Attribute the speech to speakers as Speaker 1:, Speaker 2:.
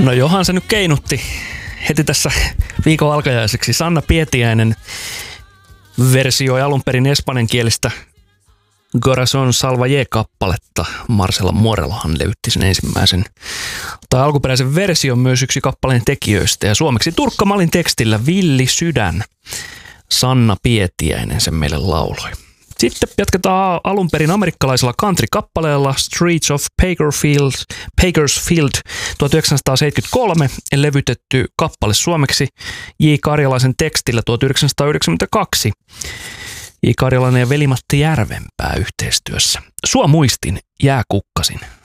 Speaker 1: No johan se nyt keinutti heti tässä viikon alkajaiseksi. Sanna Pietiäinen versioi alun perin espanjankielistä Corazón Salvaje-kappaletta. Marcela Morelohan löytti sen ensimmäisen tai alkuperäisen version, myös yksi kappaleen tekijöistä. Ja suomeksi Turkka Malin tekstillä Villi sydän. Sanna Pietiäinen sen meille lauloi. Sitten jatketaan alun perin amerikkalaisella country-kappaleella Streets of Bakersfield 1973 levytetty kappale suomeksi J. Karjalaisen tekstillä 1992. J. Karjalainen ja Veli-Matti Järvenpää yhteistyössä. Sua muistin, jää kukkasin.